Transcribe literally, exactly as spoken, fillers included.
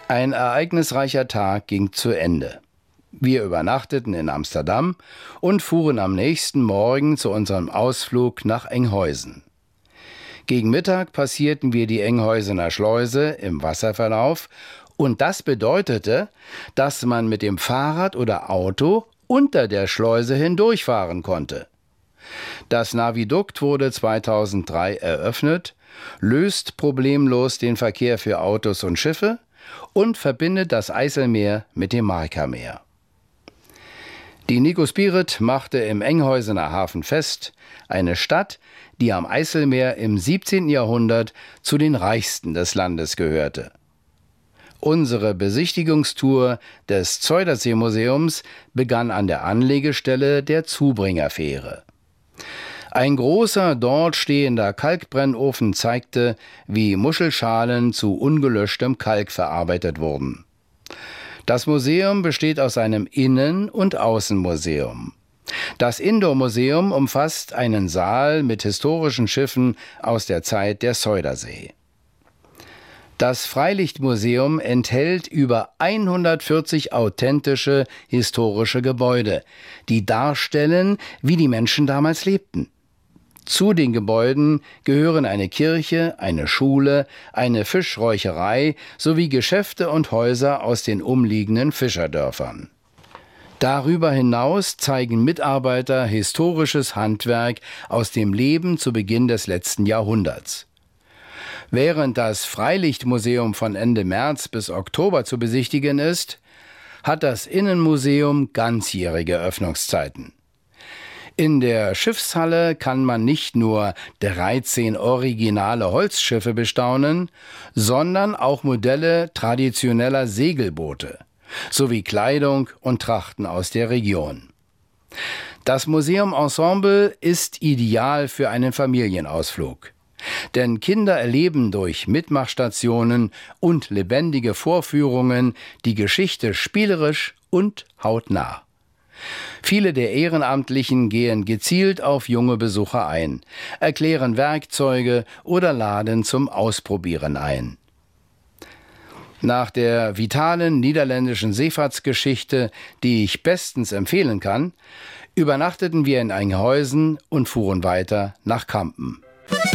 Ein ereignisreicher Tag ging zu Ende. Wir übernachteten in Amsterdam und fuhren am nächsten Morgen zu unserem Ausflug nach Enghausen. Gegen Mittag passierten wir die Enghausener Schleuse im Wasserverlauf und das bedeutete, dass man mit dem Fahrrad oder Auto unter der Schleuse hindurchfahren konnte. Das Navidukt wurde zweitausenddrei eröffnet, löst problemlos den Verkehr für Autos und Schiffe und verbindet das Eiselmeer mit dem Markermeer. Die Nico Spirit machte im Enghausener Hafen fest, eine Stadt, die am Eiselmeer im siebzehnten Jahrhundert zu den reichsten des Landes gehörte. Unsere Besichtigungstour des Zuiderzee-Museums begann an der Anlegestelle der Zubringerfähre. Ein großer dort stehender Kalkbrennofen zeigte, wie Muschelschalen zu ungelöschtem Kalk verarbeitet wurden. Das Museum besteht aus einem Innen- und Außenmuseum. Das Indoor-Museum umfasst einen Saal mit historischen Schiffen aus der Zeit der Zuiderzee. Das Freilichtmuseum enthält über hundertvierzig authentische historische Gebäude, die darstellen, wie die Menschen damals lebten. Zu den Gebäuden gehören eine Kirche, eine Schule, eine Fischräucherei sowie Geschäfte und Häuser aus den umliegenden Fischerdörfern. Darüber hinaus zeigen Mitarbeiter historisches Handwerk aus dem Leben zu Beginn des letzten Jahrhunderts. Während das Freilichtmuseum von Ende März bis Oktober zu besichtigen ist, hat das Innenmuseum ganzjährige Öffnungszeiten. In der Schiffshalle kann man nicht nur dreizehn originale Holzschiffe bestaunen, sondern auch Modelle traditioneller Segelboote sowie Kleidung und Trachten aus der Region. Das Museumensemble ist ideal für einen Familienausflug. Denn Kinder erleben durch Mitmachstationen und lebendige Vorführungen die Geschichte spielerisch und hautnah. Viele der Ehrenamtlichen gehen gezielt auf junge Besucher ein, erklären Werkzeuge oder laden zum Ausprobieren ein. Nach der vitalen niederländischen Seefahrtsgeschichte, die ich bestens empfehlen kann, übernachteten wir in Enghausen und fuhren weiter nach Kampen.